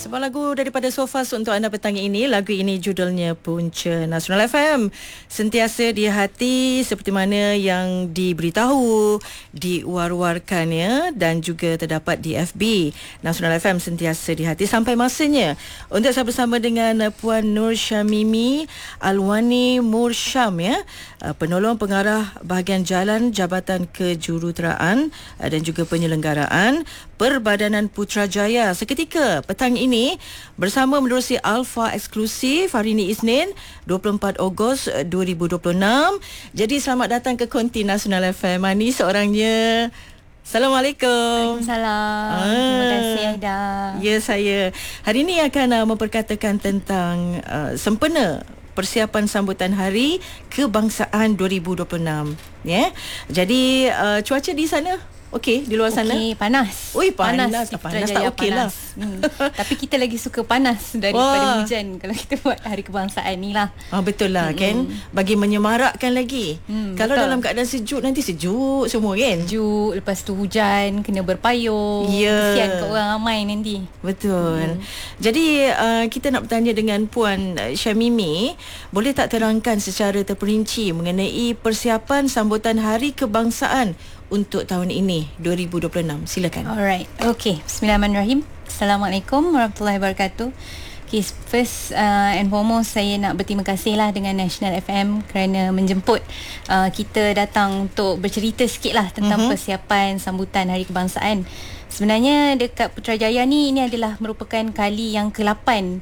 Sebuah lagu daripada Sofas untuk anda petang ini. Lagu ini judulnya Punca. Nasional FM sentiasa di hati, seperti mana yang diberitahu, diwar-warkannya dan juga terdapat di FB. Nasional FM sentiasa di hati sampai masanya untuk saya bersama dengan Puan Nur Syamimi Alwani Mursyam, ya, penolong pengarah bahagian jalan Jabatan Kejuruteraan dan juga Penyelenggaraan Perbadanan Putrajaya. Seketika petang ini bersama menerusi Alpha Eksklusif hari ini Isnin 24 Ogos 2026. Jadi selamat datang ke Konti Nasional FM. Ini seorangnya. Assalamualaikum. Waalaikumsalam. Terima kasih Aida. Ya, saya hari ini akan memperkatakan tentang sempena persiapan sambutan Hari Kebangsaan 2026, ya. Jadi cuaca di sana okey, di luar sana? Okey, panas. Ui, panas tak okeylah. Tapi kita lagi suka panas daripada hujan kalau kita buat Hari Kebangsaan ni lah. Betul lah, kan? Bagi menyemarakkan lagi. Kalau betul. dalam keadaan sejuk, nanti sejuk semua, kan? Sejuk, lepas tu hujan, kena berpayung. Ya. Kesian kat orang ramai nanti. Betul. Jadi kita nak bertanya dengan Puan Syamimi, boleh tak terangkan secara terperinci mengenai persiapan sambutan Hari Kebangsaan untuk tahun ini 2026? Silakan. Alright. Okay. Bismillahirrahmanirrahim. Assalamualaikum warahmatullahi wabarakatuh. Okay, first and foremost saya nak berterima kasih lah dengan National FM kerana menjemput kita datang untuk bercerita sikit lah tentang persiapan sambutan Hari Kebangsaan. Sebenarnya dekat Putrajaya ni, ini adalah merupakan kali yang ke-8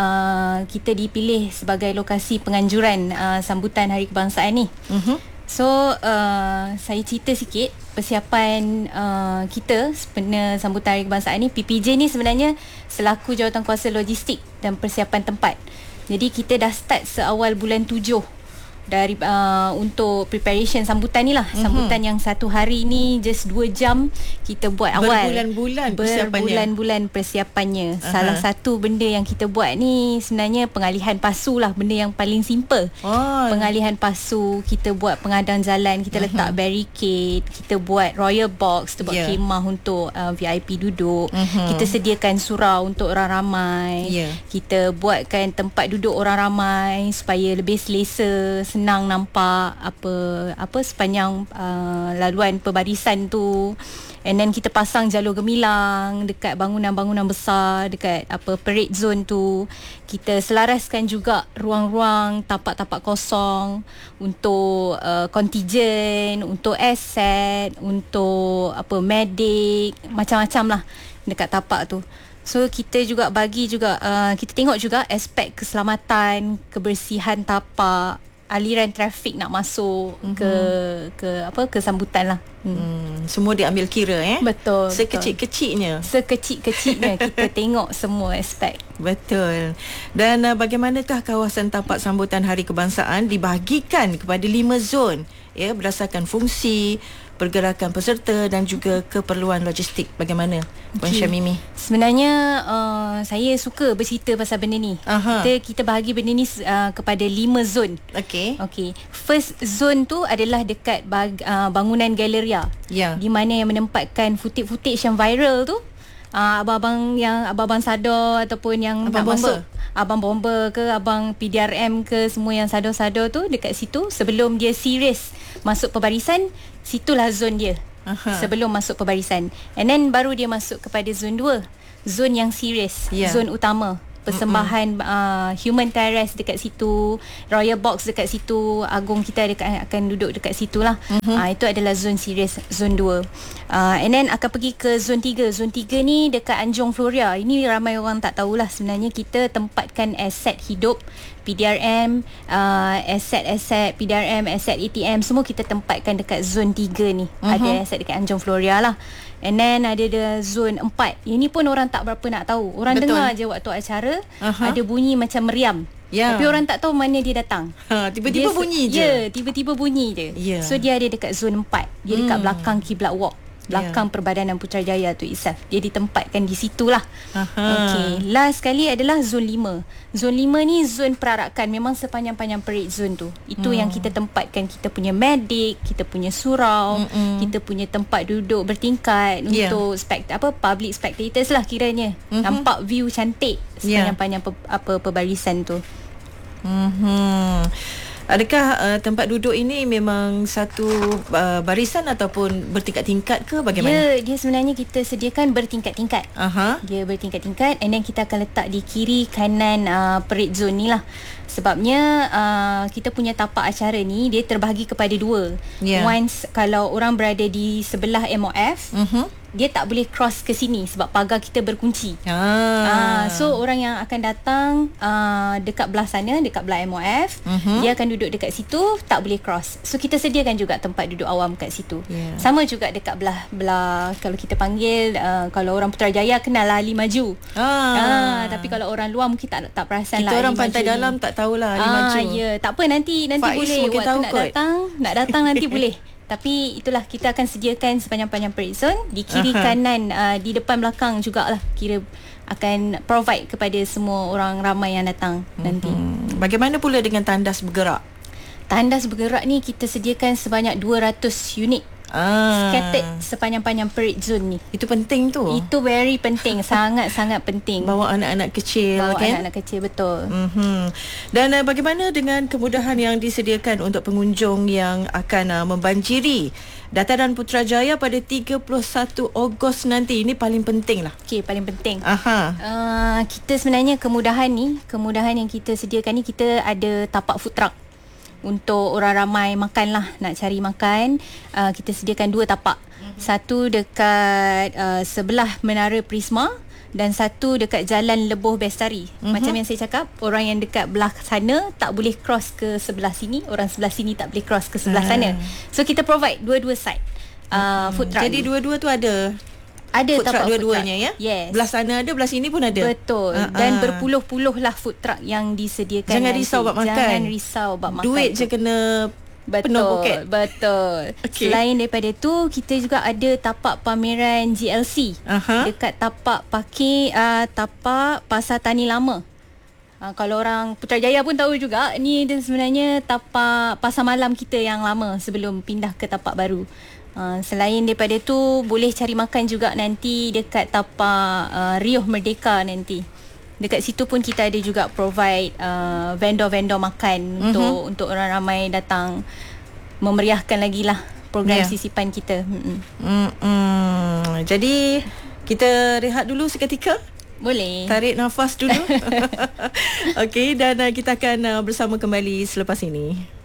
kita dipilih sebagai lokasi penganjuran sambutan Hari Kebangsaan ni. So saya cerita sikit persiapan kita sempena sambutan Hari Kebangsaan ni. PPJ ni sebenarnya selaku Jawatankuasa Logistik dan Persiapan Tempat. Jadi kita dah start seawal bulan 7 dari untuk preparation sambutan ni lah. Sambutan yang satu hari ni just 2 jam kita buat awal. Berbulan-bulan persiapannya. Salah satu benda yang kita buat ni sebenarnya pengalihan pasu lah. Benda yang paling simple. Pengalihan pasu, kita buat pengadaan jalan, kita letak barricade, kita buat royal box, kita buat khemah untuk VIP duduk. Kita sediakan surau untuk orang ramai. Kita buatkan tempat duduk orang ramai supaya lebih selesa, senang nampak apa sepanjang laluan perbarisan tu. And then kita pasang jalur gemilang dekat bangunan-bangunan besar, dekat parade zone tu. Kita selaraskan juga ruang-ruang tapak-tapak kosong untuk kontijen, untuk aset, untuk medik, macam-macam lah dekat tapak tu. So kita juga bagi juga kita tengok juga aspek keselamatan, kebersihan tapak, aliran trafik nak masuk ke sambutan lah. Semua diambil kira, Betul. Sekecil-kecilnya kita tengok semua aspek. Betul. Dan bagaimanakah kawasan tapak sambutan Hari Kebangsaan dibahagikan kepada 5 zon, ya, berdasarkan fungsi, pergerakan peserta dan juga keperluan logistik. Bagaimana, Puan Syamimi? Sebenarnya saya suka bercerita pasal benda ni. Kita bahagi benda ni kepada 5 zon. Okey. First zone tu adalah dekat bangunan Galleria. Di mana yang menempatkan footage yang viral tu. Abang-abang sadar ataupun yang abang nak bomba. masuk, abang bomba ke, abang PDRM ke, semua yang sadar-sadar tu dekat situ sebelum dia serius masuk perbarisan, situlah zon dia. Sebelum masuk perbarisan. And then baru dia masuk kepada zon 2, zon yang serius, zon utama. Persembahan human terrace dekat situ, royal box dekat situ, agung kita akan duduk dekat situ lah. Itu adalah zon serius, zon 2. And then akan pergi ke zon 3. Zon 3 ni dekat Anjong Floria. Ini ramai orang tak tahulah, sebenarnya kita tempatkan aset hidup PDRM, aset PDRM, aset ATM, semua kita tempatkan dekat zon 3 ni. Ada aset dekat Anjong Floria lah. And then ada zon 4. Ini pun orang tak berapa nak tahu. Orang dengar je waktu acara ada bunyi macam meriam. Tapi orang tak tahu mana dia datang. Tiba-tiba bunyi je. Tiba-tiba bunyi je. So dia ada dekat zon 4. Dia dekat belakang Kiblat Walk. belakang Perbadanan Putrajaya tu itself. Dia ditempatkan di situlah. Okey, last sekali adalah zon 5. Zon 5 ni zon perarakan, memang sepanjang-panjang parade zone tu. Itu yang kita tempatkan kita punya medik, kita punya surau, kita punya tempat duduk bertingkat untuk public spectators lah kiranya. Nampak view cantik sepanjang-panjang perbarisan tu. Adakah tempat duduk ini memang satu barisan ataupun bertingkat-tingkat ke bagaimana? Dia sebenarnya kita sediakan bertingkat-tingkat. Dia bertingkat-tingkat, and then kita akan letak di kiri kanan parade zone ni lah. Sebabnya kita punya tapak acara ni dia terbahagi kepada dua. Once kalau orang berada di sebelah MOF, dia tak boleh cross ke sini sebab pagar kita berkunci. So orang yang akan datang dekat belah sana, dekat belah MOF, dia akan duduk dekat situ, tak boleh cross. So kita sediakan juga tempat duduk awam kat situ. Sama juga dekat belah kalau kita panggil kalau orang Putrajaya kenal lah Ali Maju. Tapi kalau orang luar mungkin tak perasan kita lah. Orang pantai dalam tak tahulah Ali Maju. Tak apa, nanti boleh waktu nak datang nanti boleh. Tapi itulah, kita akan sediakan sepanjang-panjang parade zone di kiri kanan, di depan belakang jugalah, kira akan provide kepada semua orang ramai yang datang nanti. Bagaimana pula dengan tandas bergerak? Tandas bergerak ni kita sediakan sebanyak 200 unit scattered sepanjang-panjang parade zone ni. Itu penting tu. Itu very penting, sangat-sangat penting. Bawa anak-anak kecil, anak-anak kecil, betul. Dan bagaimana dengan kemudahan yang disediakan untuk pengunjung yang akan membanjiri Dataran Putrajaya pada 31 Ogos nanti? Ini paling penting lah. Okey, paling penting. Kita sebenarnya kemudahan yang kita sediakan ni, kita ada tapak food truck. Untuk orang ramai makan lah, nak cari makan, kita sediakan 2 tapak. Satu dekat sebelah Menara Prisma dan satu dekat Jalan Lebuh Bestari. Macam yang saya cakap, orang yang dekat belah sana tak boleh cross ke sebelah sini, orang sebelah sini tak boleh cross ke sebelah sana. So kita provide dua-dua side food truck. Jadi dua-dua tu ada food truck dua-duanya ya? Yes. Belah sana ada, belah sini pun ada. Betul. Dan berpuluh-puluh lah food truck yang disediakan. Jangan risau buat makan. Jangan risau buat makan. Duit je kena penuh poket. Betul. Selain daripada tu, kita juga ada tapak pameran GLC dekat tapak tapak Pasar Tani Lama. Kalau orang Putrajaya pun tahu juga, ni dia sebenarnya tapak pasar malam kita yang lama sebelum pindah ke tapak baru. Selain daripada tu, boleh cari makan juga nanti dekat tapak Riuh Merdeka nanti. Dekat situ pun kita ada juga provide vendor-vendor makan untuk orang ramai datang, memeriahkan lagi lah program sisipan kita. Jadi kita rehat dulu seketika. Boleh. Tarik nafas dulu. Okey, dan kita akan bersama kembali selepas ini.